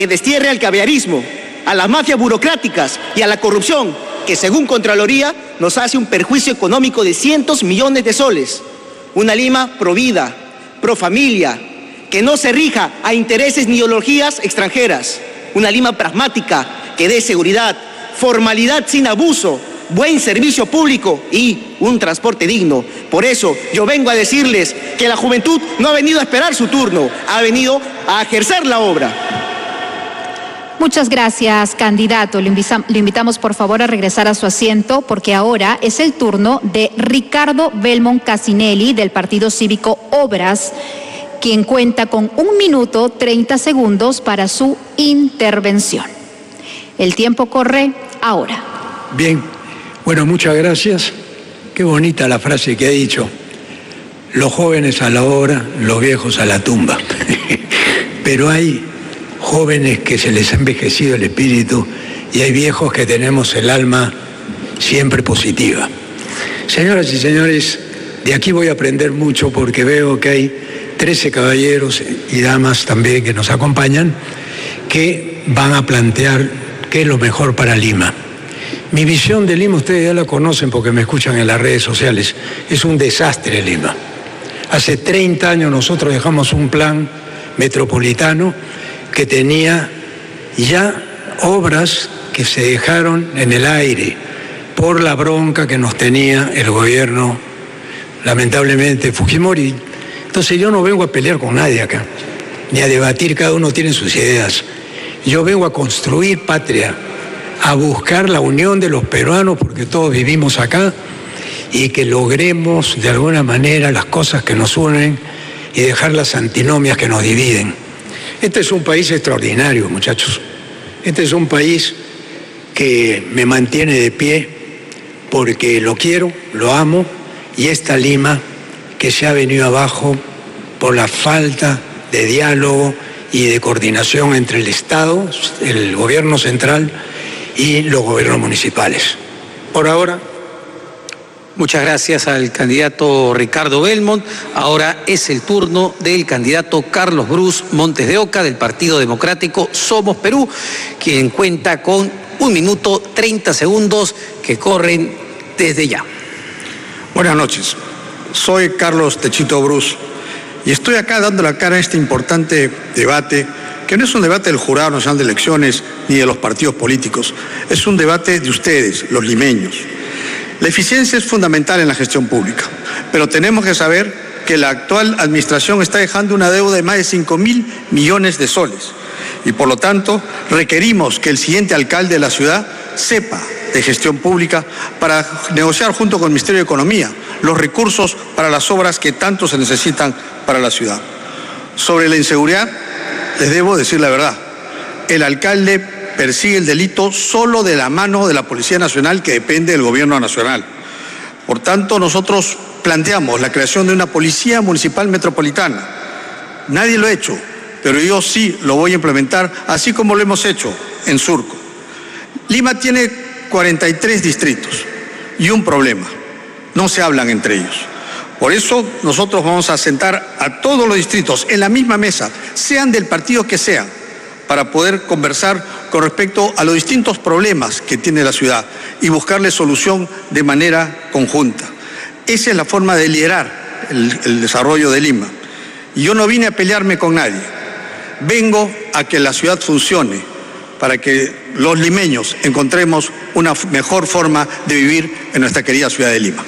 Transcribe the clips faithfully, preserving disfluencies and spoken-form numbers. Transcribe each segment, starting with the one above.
que destierre al caviarismo, a las mafias burocráticas y a la corrupción, que según Contraloría nos hace un perjuicio económico de cientos millones de soles. Una Lima pro vida, pro familia, que no se rija a intereses ni ideologías extranjeras. Una Lima pragmática, que dé seguridad, formalidad sin abuso, buen servicio público y un transporte digno. Por eso yo vengo a decirles que la juventud no ha venido a esperar su turno, ha venido a ejercer la obra. Muchas gracias, candidato. Le invitamos, por favor, a regresar a su asiento, porque ahora es el turno de Ricardo Belmont Casinelli, del Partido Cívico Obras, quien cuenta con un minuto treinta segundos para su intervención. El tiempo corre ahora. Bien, bueno, muchas gracias. Qué bonita la frase que ha dicho. Los jóvenes a la obra, los viejos a la tumba. Pero hay jóvenes que se les ha envejecido el espíritu y hay viejos que tenemos el alma siempre positiva. Señoras y señores, de aquí voy a aprender mucho porque veo que hay trece caballeros y damas también que nos acompañan que van a plantear qué es lo mejor para Lima. Mi visión de Lima, ustedes ya la conocen porque me escuchan en las redes sociales, es un desastre Lima. Hace treinta años nosotros dejamos un plan metropolitano que tenía ya obras que se dejaron en el aire por la bronca que nos tenía el gobierno, lamentablemente, Fujimori. Entonces yo no vengo a pelear con nadie acá, ni a debatir, cada uno tiene sus ideas. Yo vengo a construir patria, a buscar la unión de los peruanos, porque todos vivimos acá, y que logremos de alguna manera las cosas que nos unen y dejar las antinomias que nos dividen. Este es un país extraordinario, muchachos. Este es un país que me mantiene de pie porque lo quiero, lo amo, y esta Lima que se ha venido abajo por la falta de diálogo y de coordinación entre el Estado, el gobierno central y los gobiernos municipales. Por ahora. Muchas gracias al candidato Ricardo Belmont. Ahora es el turno del candidato Carlos Bruce Montes de Oca, del Partido Democrático Somos Perú, quien cuenta con un minuto treinta segundos que corren desde ya. Buenas noches. Soy Carlos Techito Bruce y estoy acá dando la cara a este importante debate, que no es un debate del Jurado Nacional de Elecciones ni de los partidos políticos, es un debate de ustedes, los limeños. La eficiencia es fundamental en la gestión pública, pero tenemos que saber que la actual administración está dejando una deuda de más de cinco mil millones de soles y por lo tanto requerimos que el siguiente alcalde de la ciudad sepa de gestión pública para negociar junto con el Ministerio de Economía los recursos para las obras que tanto se necesitan para la ciudad. Sobre la inseguridad, les debo decir la verdad. El alcalde persigue el delito solo de la mano de la Policía Nacional, que depende del Gobierno Nacional. Por tanto, nosotros planteamos la creación de una Policía Municipal Metropolitana. Nadie lo ha hecho, pero yo sí lo voy a implementar, así como lo hemos hecho en Surco. Lima tiene cuarenta y tres distritos y un problema: no se hablan entre ellos. Por eso nosotros vamos a sentar a todos los distritos en la misma mesa, sean del partido que sean, para poder conversar con respecto a los distintos problemas que tiene la ciudad y buscarle solución de manera conjunta. Esa es la forma de liderar el, el desarrollo de Lima. Y yo no vine a pelearme con nadie. Vengo a que la ciudad funcione para que los limeños encontremos una mejor forma de vivir en nuestra querida ciudad de Lima.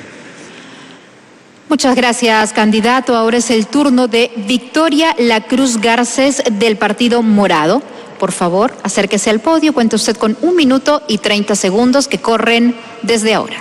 Muchas gracias, candidato. Ahora es el turno de Victoria Lacruz Garcés, del Partido Morado. Por favor, acérquese al podio. Cuenta usted con un minuto y treinta segundos que corren desde ahora.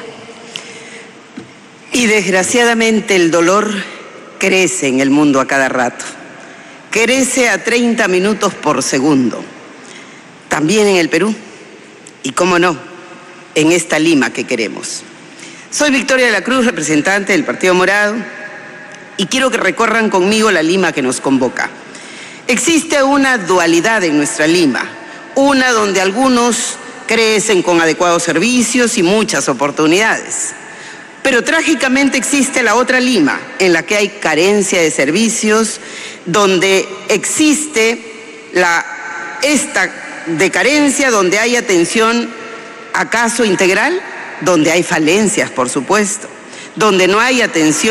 Y desgraciadamente el dolor crece en el mundo a cada rato. Crece a treinta minutos por segundo. También en el Perú. Y cómo no, en esta Lima que queremos. Soy Victoria de la Cruz, representante del Partido Morado, y quiero que recorran conmigo la Lima que nos convoca. Existe una dualidad en nuestra Lima, una donde algunos crecen con adecuados servicios y muchas oportunidades. Pero trágicamente existe la otra Lima, en la que hay carencia de servicios, donde existe la esta decadencia donde hay atención acaso integral, donde hay falencias, por supuesto, donde no hay atención